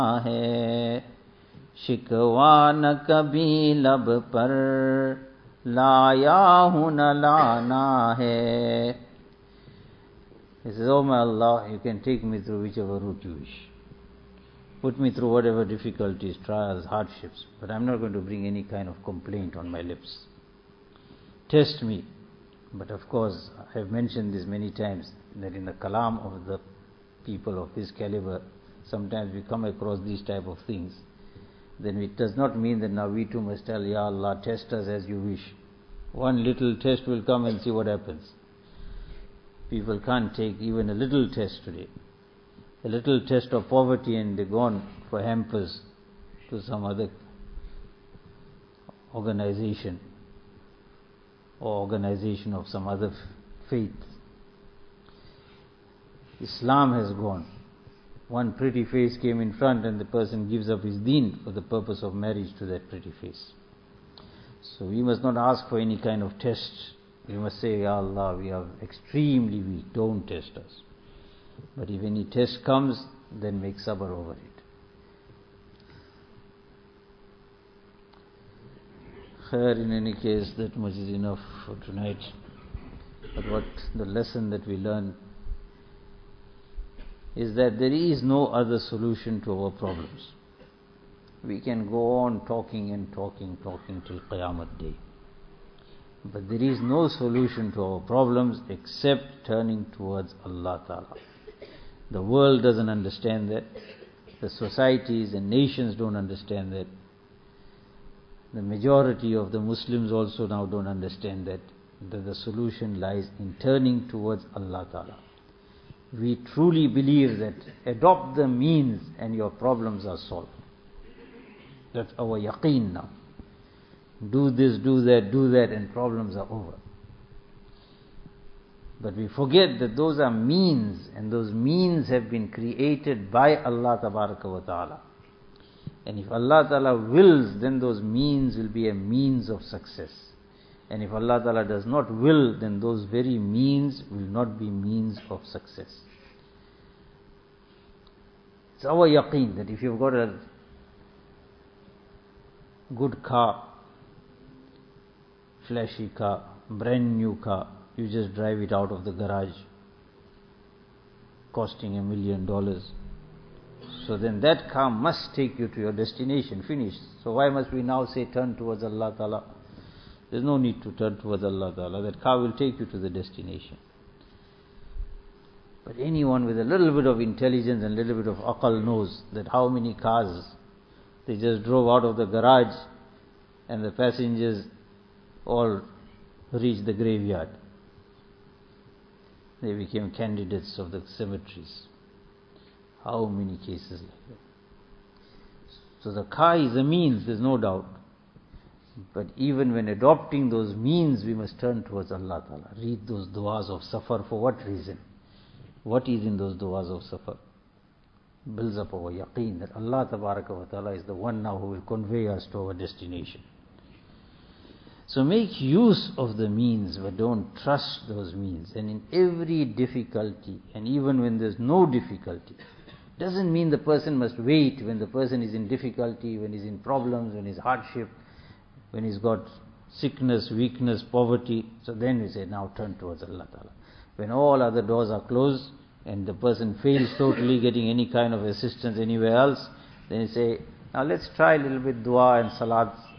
है शिकवा न कभी लब पर लाया हूं न लाना है. He says, oh my Allah, you can take me through whichever route you wish. Put me through whatever difficulties, trials, hardships, but I'm not going to bring any kind of complaint on my lips. Test me. But of course, I have mentioned this many times, that in the kalam of the people of this caliber, sometimes we come across these type of things. Then it does not mean that now we too must tell, Ya Allah, test us as you wish. One little test will come and see what happens. People can't take even a little test today. A little test of poverty and they're gone for hampers to some other organization or organization of some other faith. Islam has gone. One pretty face came in front and the person gives up his deen for the purpose of marriage to that pretty face. So we must not ask for any kind of test. We must say, Ya Allah, we are extremely weak, don't test us. But if any test comes, then make sabr over it. Khair, in any case, that much is enough for tonight. But what the lesson that we learn is that there is no other solution to our problems. We can go on talking and talking till Qiyamah Day. But there is no solution to our problems except turning towards Allah Ta'ala. The world doesn't understand that. The societies and nations don't understand that. The majority of the Muslims also now don't understand that the solution lies in turning towards Allah Ta'ala. We truly believe that adopt the means and your problems are solved. That's our yaqeen now. Do this, do that, and problems are over. But we forget that those are means, and those means have been created by Allah Tabaraka wa Ta'ala. And if Allah Ta'ala wills, then those means will be a means of success. And if Allah Ta'ala does not will, then those very means will not be means of success. It's our yaqeen that if you've got a good car, flashy car, brand new car, you just drive it out of the garage, costing $1 million. So then that car must take you to your destination, finished. So why must we now say turn towards Allah Ta'ala? There's no need to turn towards Allah Ta'ala. That car will take you to the destination. But anyone with a little bit of intelligence and a little bit of aqal knows that how many cars they just drove out of the garage and the passengers all reached the graveyard. They became candidates of the cemeteries. How many cases like that? So the car is a means, there's no doubt. But even when adopting those means, we must turn towards Allah Ta'ala. Read those du'as of safar. For what reason? What is in those du'as of safar? Builds up our yaqeen that Allah Ta'ala is the one now who will convey us to our destination. So make use of the means, but don't trust those means. And in every difficulty, and even when there's no difficulty, doesn't mean the person must wait when the person is in difficulty, when he's in problems, when he's hardship, when he's got sickness, weakness, poverty. So then we say, now turn towards Allah Ta'ala. When all other doors are closed and the person fails totally getting any kind of assistance anywhere else, then you say, now let's try a little bit dua and salat